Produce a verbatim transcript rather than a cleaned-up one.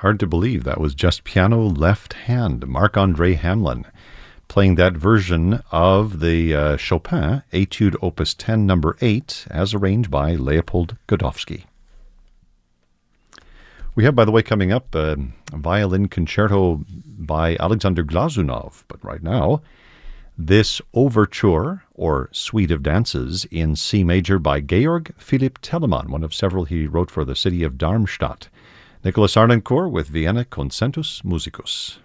Hard to believe that was just piano left hand. Marc-André Hamelin playing that version of the uh, Chopin Etude Opus ten number eight as arranged by Leopold Godofsky. We have, by the way, coming up uh, a violin concerto by Alexander Glazunov. But right now, this overture, or suite of dances, in C major by Georg Philipp Telemann, one of several he wrote for the city of Darmstadt. Nicholas Arnoncourt with Vienna Concentus Musicus.